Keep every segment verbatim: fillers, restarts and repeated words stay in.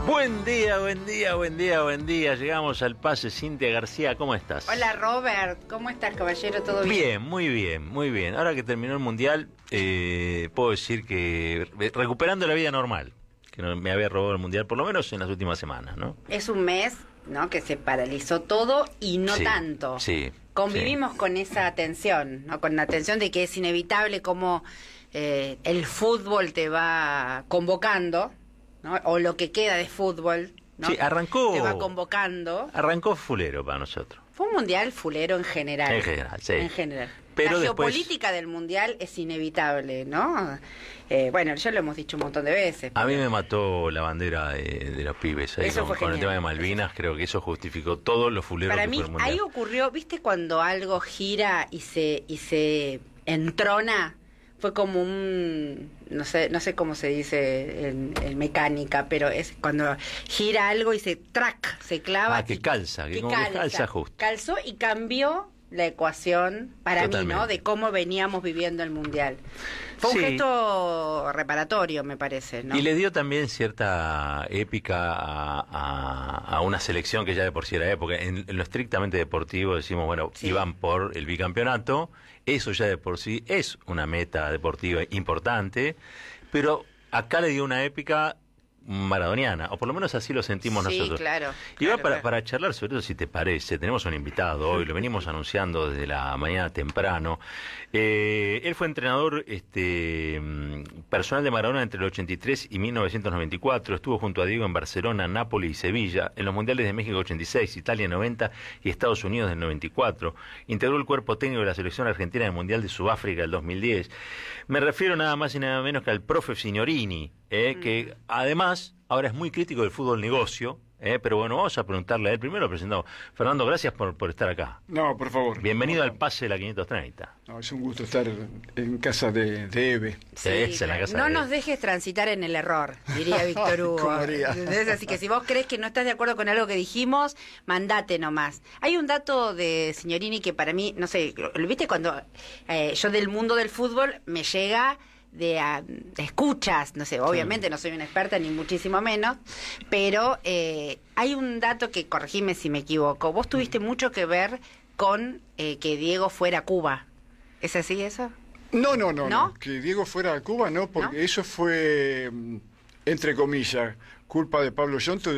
Buen día, buen día, buen día, buen día. Llegamos al pase. Cintia García, ¿cómo estás? Hola Robert, ¿cómo estás, caballero? ¿Todo bien? Bien, muy bien, muy bien. Ahora que terminó el Mundial, eh, puedo decir que recuperando la vida normal, que no me había robado el Mundial, por lo menos en las últimas semanas, ¿no? Es un mes, ¿no?, que se paralizó todo y no sí, tanto. Sí. Convivimos sí. con esa tensión, ¿no? Con la tensión de que es inevitable cómo eh, el fútbol te va convocando, ¿no? O lo que queda de fútbol, ¿no? Sí, arrancó. Te va convocando. Arrancó fulero para nosotros. Fue un mundial fulero en general. En general, sí. En general. Pero la después... geopolítica del mundial es inevitable, ¿no? Eh, bueno, ya lo hemos dicho un montón de veces. A mí me mató la bandera de, de los pibes ahí Eso con, fue con el tema de genial. Malvinas. Creo que eso justificó todo lo fulero Para que mí, fue el mundial. ahí ocurrió, ¿viste cuando algo gira y se y se entrona? Fue como un, no sé, no sé cómo se dice en, en mecánica, pero es cuando gira algo y se track, se clava. Ah, que calza, que, que como calza, que calza justo. Calzó y cambió la ecuación para Totalmente. mí, ¿no? De cómo veníamos viviendo el mundial. Fue un sí. gesto reparatorio, me parece, ¿no? Y le dio también cierta épica a, a, a una selección que ya de por sí era época. En, en lo estrictamente deportivo decimos, bueno, sí. iban por el bicampeonato, eso ya de por sí es una meta deportiva importante, pero acá le dio una épica maradoniana, o por lo menos así lo sentimos sí, nosotros. Claro, y va claro, para, claro. para charlar sobre eso, si te parece. Tenemos un invitado hoy, lo venimos anunciando desde la mañana temprano. Eh, él fue entrenador este personal de Maradona entre el ochenta y tres y mil novecientos noventa y cuatro. Estuvo junto a Diego en Barcelona, Nápoles y Sevilla, en los mundiales de México ochenta y seis, Italia noventa y Estados Unidos del noventa y cuatro. Integró el cuerpo técnico de la selección argentina del Mundial de Sudáfrica del dos mil diez. Me refiero nada más y nada menos que al profe Signorini, eh, mm. que además ahora es muy crítico del fútbol negocio. Eh, pero bueno, vamos a preguntarle a él primero. Presentado. Fernando, gracias por, por estar acá. No, por favor. Bienvenido no, al pase de la quinientos treinta. No, es un gusto estar en casa de, de Eve. Sí, es en la casa no de nos Eve. dejes transitar en el error, diría Víctor Hugo. Así que si vos crees que no estás de acuerdo con algo que dijimos, mandate nomás. Hay un dato de Signorini que para mí, no sé, ¿lo viste cuando eh, yo del mundo del fútbol me llega... De, uh, de escuchas, no sé, obviamente sí. No soy una experta ni muchísimo menos, pero eh, hay un dato que, corregime si me equivoco, vos tuviste mucho que ver con eh, que Diego fuera a Cuba, ¿es así eso? No, no, no, ¿No? no. Que Diego fuera a Cuba, no, porque ¿no? Eso fue, entre comillas, culpa de Pablo Yonto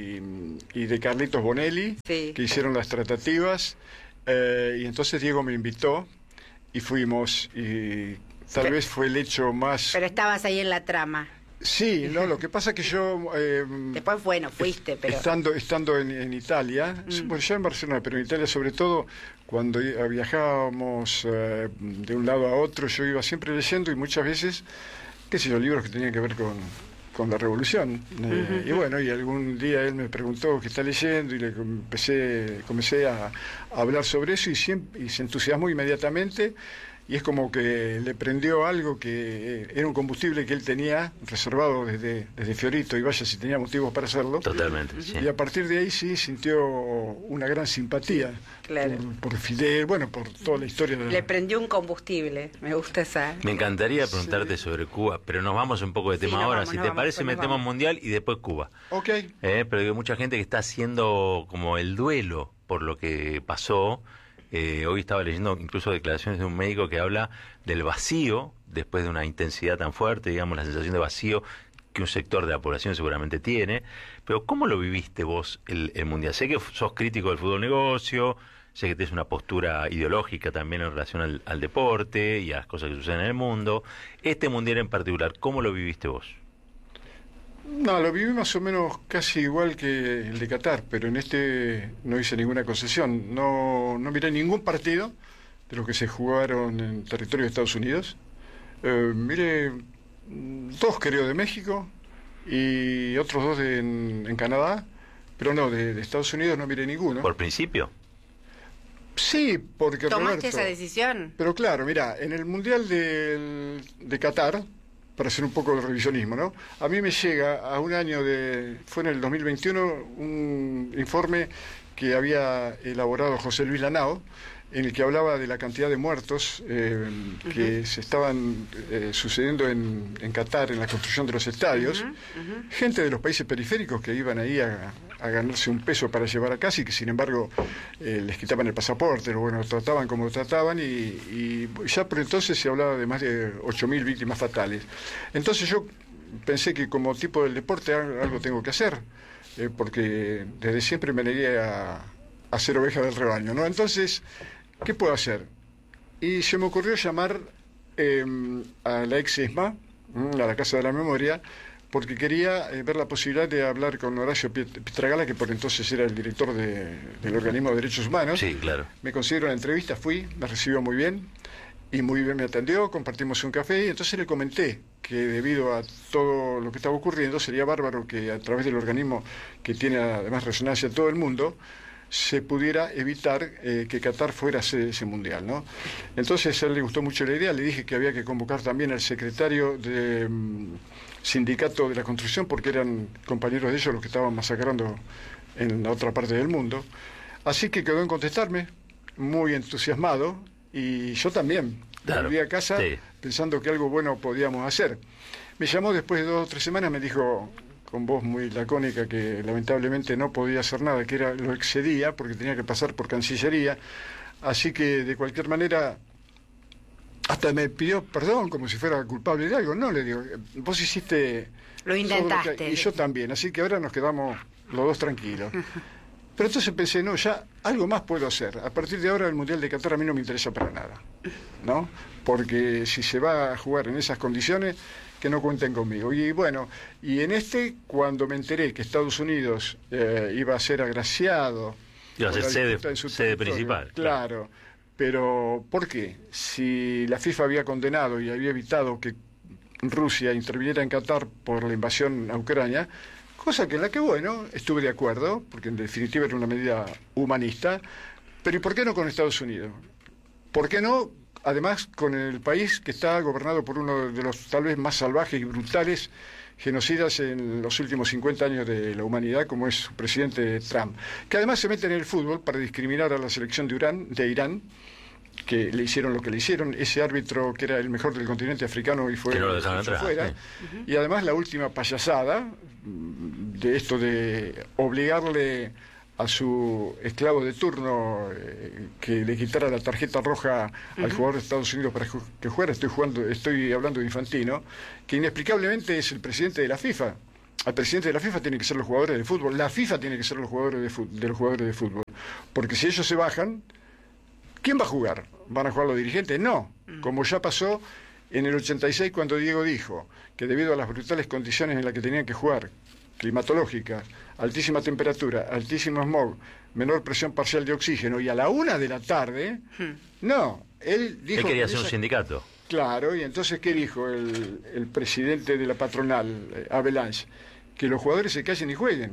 de, y de Carlitos Bonelli, sí. Que hicieron las tratativas, eh, y entonces Diego me invitó y fuimos, y tal pero, vez fue el hecho más... Pero estabas ahí en la trama. Sí, no, lo que pasa es que yo... Eh, Después, bueno, fuiste, pero... Estando, estando en, en Italia, mm. bueno, ya en Barcelona, pero en Italia sobre todo, cuando viajábamos eh, de un lado a otro, yo iba siempre leyendo y muchas veces, qué sé yo, libros que tenían que ver con, con la revolución. Eh, uh-huh. Y bueno, y algún día él me preguntó qué está leyendo y le empecé, comencé a, a hablar sobre eso y, siempre, y se entusiasmó inmediatamente. Y es como que le prendió algo que era un combustible que él tenía reservado desde, desde Fiorito, y vaya si tenía motivos para hacerlo. Totalmente, sí. Y a partir de ahí sí sintió una gran simpatía, claro. por, por Fidel, bueno, por toda la historia. De... Le prendió un combustible, me gusta esa. Me encantaría preguntarte sí. sobre Cuba, pero nos vamos un poco de tema sí, ahora. Vamos, si te vamos, parece, pues metemos Mundial y después Cuba. Ok. Eh, pero hay mucha gente que está haciendo como el duelo por lo que pasó. Eh, hoy estaba leyendo incluso declaraciones de un médico que habla del vacío después de una intensidad tan fuerte, digamos, la sensación de vacío que un sector de la población seguramente tiene. Pero ¿cómo lo viviste vos el, el Mundial? Sé que sos crítico del fútbol negocio, sé que tenés una postura ideológica también en relación al, al deporte y a las cosas que suceden en el mundo. Este Mundial en particular, ¿cómo lo viviste vos? No, lo viví más o menos casi igual que el de Qatar, pero en este no hice ninguna concesión. No, no miré ningún partido de los que se jugaron en territorio de Estados Unidos. Eh, miré dos, creo, de México y otros dos de, en, en Canadá, pero no, de, de Estados Unidos no miré ninguno. ¿Por principio? Sí, porque... ¿Tomaste Roberto, esa decisión? Pero claro, mira, en el Mundial de, de Qatar... para hacer un poco de revisionismo, ¿no? A mí me llega a un año de... fue en el dos mil veintiuno un informe que había elaborado José Luis Lanao, en el que hablaba de la cantidad de muertos eh, uh-huh. que se estaban eh, sucediendo en, en Qatar en la construcción de los estadios, uh-huh. Uh-huh. gente de los países periféricos que iban ahí a, a ganarse un peso para llevar a casa y que sin embargo eh, les quitaban el pasaporte, o bueno, trataban como lo trataban y, y ya por entonces se hablaba de más de ocho mil víctimas fatales. Entonces yo pensé que como tipo del deporte algo tengo que hacer, eh, porque desde siempre me negué a, a ser oveja del rebaño, ¿no? Entonces, ¿qué puedo hacer? Y se me ocurrió llamar eh, a la ex ESMA, a la Casa de la Memoria, porque quería eh, ver la posibilidad de hablar con Horacio Pietragala, que por entonces era el director de, del Organismo de Derechos Humanos. Sí, claro. Me consiguieron la entrevista, fui, me recibió muy bien, y muy bien me atendió, compartimos un café, y entonces le comenté que debido a todo lo que estaba ocurriendo, sería bárbaro que a través del organismo, que tiene además resonancia en todo el mundo, se pudiera evitar eh, que Qatar fuera ese, ese mundial, ¿no? Entonces a él le gustó mucho la idea, le dije que había que convocar también al secretario de um, sindicato de la construcción, porque eran compañeros de ellos los que estaban masacrando en la otra parte del mundo. Así que quedó en contestarme, muy entusiasmado, y yo también. Claro, volví a casa sí. pensando que algo bueno podíamos hacer. Me llamó después de dos o tres semanas, me dijo con voz muy lacónica que lamentablemente no podía hacer nada, que era lo excedía porque tenía que pasar por Cancillería, así que de cualquier manera hasta me pidió perdón como si fuera culpable de algo. No, le digo, vos hiciste lo intentaste que, y yo también, así que ahora nos quedamos los dos tranquilos. Pero entonces pensé, no, ya algo más puedo hacer. A partir de ahora el Mundial de Qatar a mí no me interesa para nada, ¿no? Porque si se va a jugar en esas condiciones, que no cuenten conmigo. Y bueno, y en este, cuando me enteré que Estados Unidos eh, iba a ser agraciado... Iba a ser sede, sede principal. Claro, claro, pero ¿por qué? Si la FIFA había condenado y había evitado que Rusia interviniera en Qatar por la invasión a Ucrania... Cosa que en la que, bueno, estuve de acuerdo, porque en definitiva era una medida humanista, pero ¿y por qué no con Estados Unidos? ¿Por qué no, además, con el país que está gobernado por uno de los tal vez más salvajes y brutales genocidas en los últimos cincuenta años de la humanidad, como es su presidente Trump, que además se mete en el fútbol para discriminar a la selección de Irán, de Irán, que le hicieron lo que le hicieron, ese árbitro que era el mejor del continente africano y fue que no lo dejaron entrar, fuera, sí. Uh-huh. Y además la última payasada de esto de obligarle a su esclavo de turno eh, que le quitara la tarjeta roja uh-huh. al jugador de Estados Unidos para que jugara, estoy jugando, estoy hablando de Infantino, que inexplicablemente es el presidente de la FIFA. Al presidente de la FIFA tiene que ser los jugadores de fútbol, la FIFA tiene que ser los jugadores de fútbol, de los jugadores de fútbol, porque si ellos se bajan, ¿quién va a jugar? ¿Van a jugar los dirigentes? No, como ya pasó en el ochenta y seis cuando Diego dijo que debido a las brutales condiciones en las que tenían que jugar, climatológicas, altísima temperatura, altísimo smog, menor presión parcial de oxígeno, y a la una de la tarde, no, él dijo... Él quería hacer esa... un sindicato. Claro, y entonces, ¿qué dijo el, el presidente de la patronal, eh, Avalanche? Que los jugadores se callen y jueguen.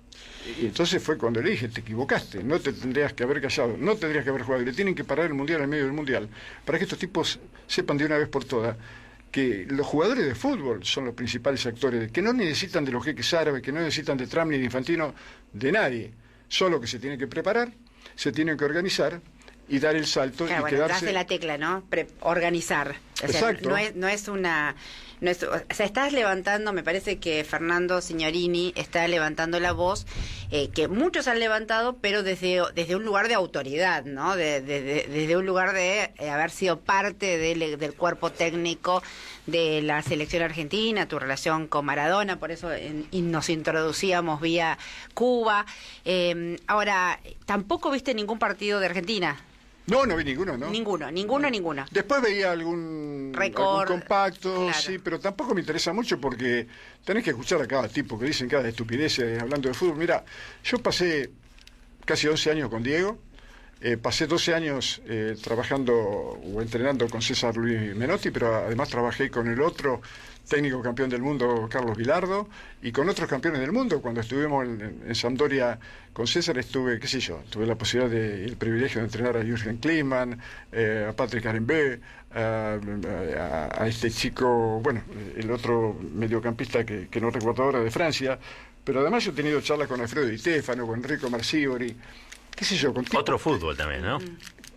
Y entonces fue cuando le dije, te equivocaste, no te tendrías que haber callado, no tendrías que haber jugado, le tienen que parar el Mundial en medio del Mundial, para que estos tipos sepan de una vez por todas que los jugadores de fútbol son los principales actores, que no necesitan de los jeques árabes, que no necesitan de Trump ni de Infantino, de nadie, solo que se tienen que preparar, se tienen que organizar y dar el salto claro, y bueno, quedarse... das de la tecla, ¿no? Pre organizar. O sea, exacto. No es, no es una... No es, o sea, estás levantando, me parece que Fernando Signorini está levantando la voz, eh, que muchos han levantado, pero desde, desde un lugar de autoridad, ¿no? De, de, de, desde un lugar de eh, haber sido parte del, del cuerpo técnico de la selección argentina, tu relación con Maradona, por eso en, y nos introducíamos vía Cuba. Eh, ahora, ¿tampoco viste ningún partido de Argentina? No, no vi ninguno, ¿no? Ninguno, ninguno, no. ninguno. Después veía algún, Record, algún compacto, claro. Sí, pero tampoco me interesa mucho porque tenés que escuchar a cada tipo que dicen cada estupidez eh, hablando de fútbol. Mira, yo pasé casi once años con Diego, eh, pasé doce años eh, trabajando o entrenando con César Luis Menotti, pero además trabajé con el otro técnico campeón del mundo, Carlos Vilardo, y con otros campeones del mundo. Cuando estuvimos en, en Sampdoria con César, estuve, qué sé yo, tuve la posibilidad de, el privilegio de entrenar a Jürgen Klinsmann, eh, a Patrick Arenberg, a, a, a este chico, bueno, el otro mediocampista que, que no recuerdo ahora, de Francia, pero además yo he tenido charlas con Alfredo Di Stefano, con Enrico Marcibori, qué sé yo, con otro fútbol también, ¿no?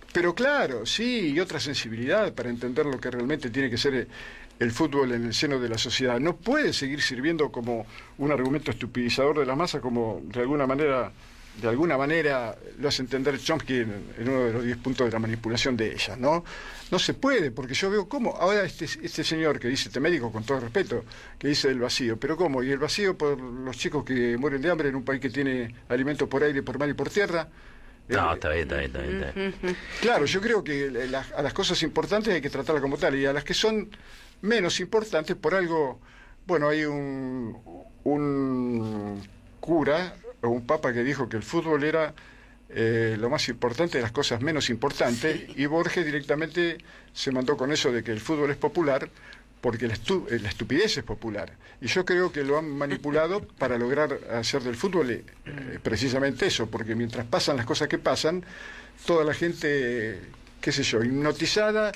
Pero claro, sí, y otra sensibilidad para entender lo que realmente tiene que ser el fútbol en el seno de la sociedad. No puede seguir sirviendo como un argumento estupidizador de la masa, como de alguna manera, de alguna manera lo hace entender Chomsky en, en uno de los diez puntos de la manipulación de ella, ¿no? No se puede, porque yo veo cómo, ahora este, este señor que dice, este médico con todo respeto, que dice el vacío, pero ¿cómo? ¿Y el vacío por los chicos que mueren de hambre en un país que tiene alimento por aire, por mar y por tierra? No, está bien, está bien, está bien, está bien. Claro, yo creo que la, a las cosas importantes hay que tratarlas como tal, y a las que son menos importantes, por algo, bueno, hay un, un cura o un papa que dijo que el fútbol era eh, lo más importante de las cosas menos importantes, sí. Y Borges directamente se mandó con eso de que el fútbol es popular porque la, estu la estupidez es popular. Y yo creo que lo han manipulado para lograr hacer del fútbol eh, precisamente eso, porque mientras pasan las cosas que pasan, toda la gente, qué sé yo, hipnotizada,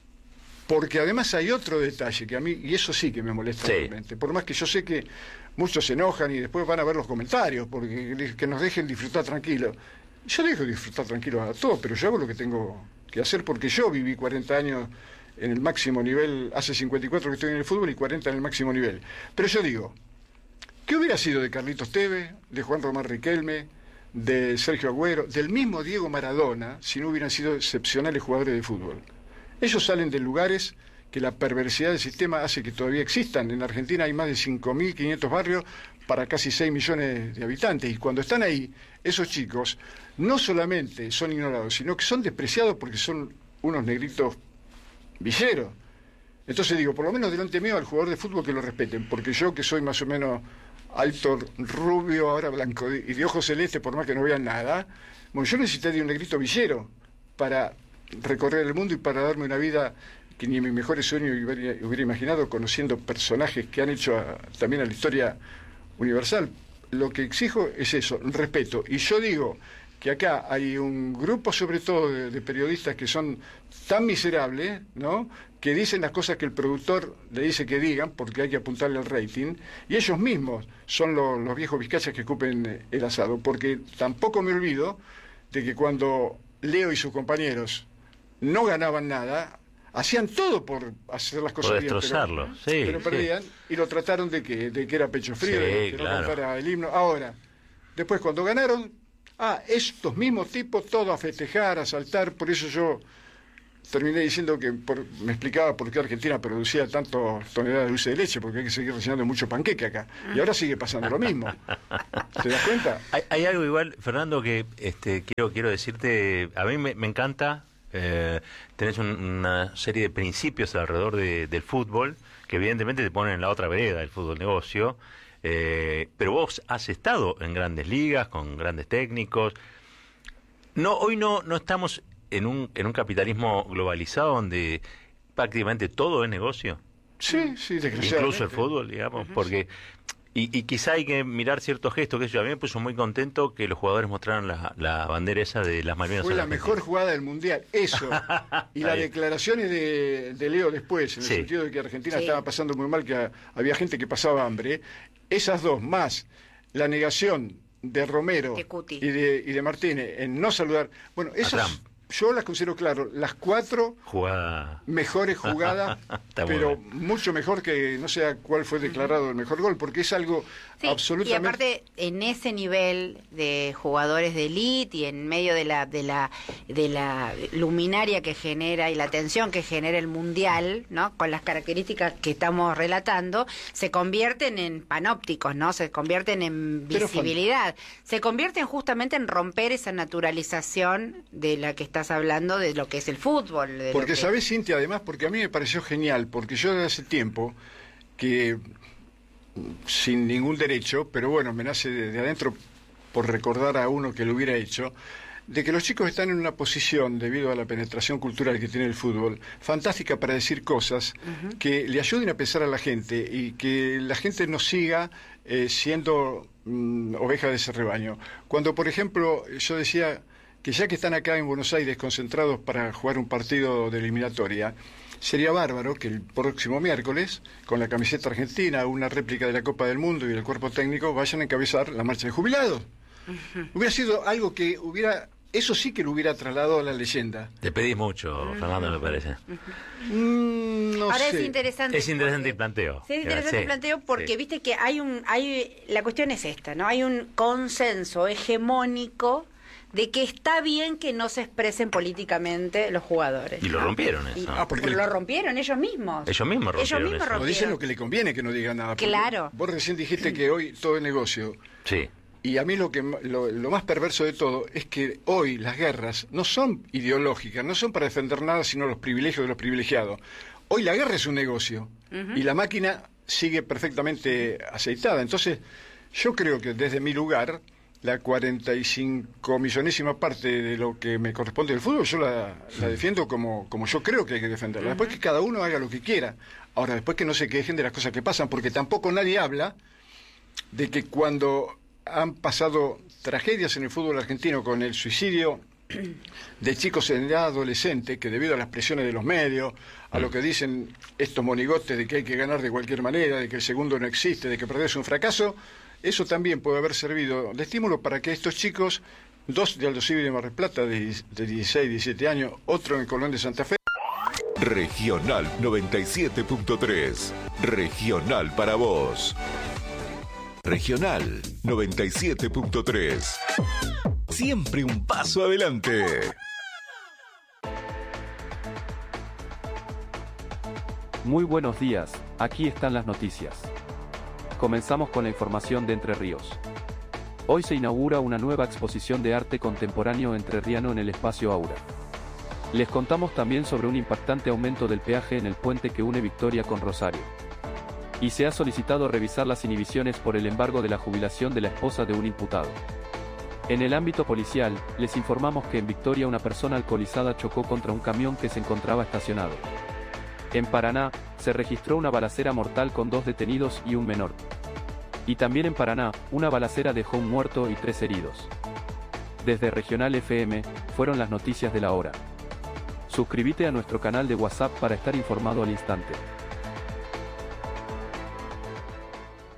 porque además hay otro detalle que a mí, y eso sí que me molesta sí. realmente, por más que yo sé que muchos se enojan y después van a ver los comentarios, porque que nos dejen disfrutar tranquilos. Yo dejo disfrutar tranquilos a todos, pero yo hago lo que tengo que hacer, porque yo viví cuarenta años en el máximo nivel, hace cincuenta y cuatro que estoy en el fútbol y cuarenta en el máximo nivel. Pero yo digo, ¿qué hubiera sido de Carlitos Tevez, de Juan Román Riquelme, de Sergio Agüero, del mismo Diego Maradona, si no hubieran sido excepcionales jugadores de fútbol? Ellos salen de lugares que la perversidad del sistema hace que todavía existan. En Argentina hay más de cinco mil quinientos barrios para casi seis millones de habitantes, y cuando están ahí, esos chicos no solamente son ignorados, sino que son despreciados porque son unos negritos villeros. Entonces digo, por lo menos delante mío al jugador de fútbol que lo respeten, porque yo que soy más o menos alto, rubio, ahora blanco y de ojos celestes, por más que no vean nada, bueno, yo necesité de un negrito villero para recorrer el mundo y para darme una vida que ni en mis mejores sueños hubiera, hubiera imaginado, conociendo personajes que han hecho a, también a la historia universal. Lo que exijo es eso, respeto. Y yo digo que acá hay un grupo, sobre todo de, de periodistas que son tan miserables, ¿no?, que dicen las cosas que el productor le dice que digan, porque hay que apuntarle al rating, y ellos mismos son lo, los viejos vizcachas que escupen el asado, porque tampoco me olvido de que cuando Leo y sus compañeros no ganaban nada, hacían todo por hacer las cosas por bien, destrozarlo, pero, sí, pero perdían, sí. Y lo trataron de que, de que era pecho frío, sí, de que claro. no cantara el himno. Ahora, después cuando ganaron, ah, estos mismos tipos, todos a festejar, a saltar. Por eso yo terminé diciendo que por, me explicaba por qué Argentina producía tantas toneladas de dulce de leche, porque hay que seguir rellenando mucho panqueque acá. Y ahora sigue pasando lo mismo. ¿Te das cuenta? Hay, hay algo igual, Fernando, que este, quiero, quiero decirte, a mí me, me encanta. Eh, tenés un, una serie de principios alrededor de, del fútbol que evidentemente te ponen en la otra vereda del fútbol negocio, eh, pero vos has estado en grandes ligas con grandes técnicos. No, hoy no no estamos en un en un capitalismo globalizado donde prácticamente todo es negocio. Sí, sí, desgraciadamente. Incluso el fútbol, digamos, uh-huh, porque Y, y quizá hay que mirar ciertos gestos, que yo a mí me puso muy contento que los jugadores mostraran la, la bandera esa de las Malvinas. Fue la mejor jugada del Mundial, eso. Y las declaraciones de, de Leo después, en el sí. sentido de que Argentina sí. estaba pasando muy mal, que a, había gente que pasaba hambre. Esas dos, más la negación de Romero de y, de, y de Martínez en no saludar. Bueno, esas yo las considero, claro, las cuatro Jugada. mejores jugadas, pero bien. Mucho mejor que no sé cuál fue declarado uh-huh. el mejor gol, porque es algo sí, absolutamente... Y aparte, en ese nivel de jugadores de élite y en medio de la, de la de la luminaria que genera y la tensión que genera el Mundial, ¿no?, con las características que estamos relatando, se convierten en panópticos, ¿no?, se convierten en visibilidad, se convierten justamente en romper esa naturalización de la que está hablando, de lo que es el fútbol. De porque lo que... sabés, Cintia, además, porque a mí me pareció genial, porque yo desde hace tiempo que, sin ningún derecho, pero bueno, me nace de, de adentro por recordar a uno que lo hubiera hecho, de que los chicos están en una posición, debido a la penetración cultural que tiene el fútbol, fantástica para decir cosas uh-huh. que le ayuden a pensar a la gente y que la gente no siga eh, siendo mm, oveja de ese rebaño. Cuando, por ejemplo, yo decía que ya que están acá en Buenos Aires concentrados para jugar un partido de eliminatoria, sería bárbaro que el próximo miércoles, con la camiseta argentina, una réplica de la Copa del Mundo y el cuerpo técnico, vayan a encabezar la marcha de jubilados. Uh-huh. Hubiera sido algo que hubiera eso sí que lo hubiera trasladado a la leyenda. Te pedís mucho, Fernando, me parece. Mm, no Ahora sé. es interesante. Es interesante porque- el planteo. Sí, es interesante Sí, el planteo porque sí. viste que hay un, hay, la cuestión es esta, ¿no? Hay un consenso hegemónico de que está bien que no se expresen políticamente los jugadores. Y lo ¿no? rompieron Y- eso. Ah, porque lo le- rompieron ellos mismos. Ellos mismos rompieron Ellos mismos eso. No rompieron. dicen lo que le conviene que no digan nada. porque Claro. Vos recién dijiste que hoy todo es negocio. Sí. Y a mí lo que lo, lo más perverso de todo es que hoy las guerras no son ideológicas, no son para defender nada sino los privilegios de los privilegiados. Hoy la guerra es un negocio y la máquina sigue perfectamente aceitada. Entonces, yo creo que desde mi lugar, la cuarenta y cinco millonésima parte de lo que me corresponde del fútbol, yo la, la defiendo como, como yo creo que hay que defenderla. Después que cada uno haga lo que quiera. Ahora, después que no se quejen de las cosas que pasan, porque tampoco nadie habla de que cuando han pasado tragedias en el fútbol argentino con el suicidio de chicos en edad adolescente, que debido a las presiones de los medios, a lo que dicen estos monigotes de que hay que ganar de cualquier manera, de que el segundo no existe, de que perder es un fracaso, eso también puede haber servido de estímulo para que estos chicos, dos de Aldo Civi de Mar del Plata, de, de dieciséis, diecisiete años, otro en Colón de Santa Fe. Regional noventa y siete punto tres. Regional para vos. Regional noventa y siete punto tres. Siempre un paso adelante. Muy buenos días, aquí están las noticias. Comenzamos con la información de Entre Ríos. Hoy se inaugura una nueva exposición de arte contemporáneo entrerriano en el Espacio Aura. Les contamos también sobre un impactante aumento del peaje en el puente que une Victoria con Rosario. Y se ha solicitado revisar las inhibiciones por el embargo de la jubilación de la esposa de un imputado. En el ámbito policial, les informamos que en Victoria una persona alcoholizada chocó contra un camión que se encontraba estacionado. En Paraná, se registró una balacera mortal con dos detenidos y un menor. Y también en Paraná, una balacera dejó un muerto y tres heridos. Desde Regional F M, fueron las noticias de la hora. Suscríbete a nuestro canal de WhatsApp para estar informado al instante.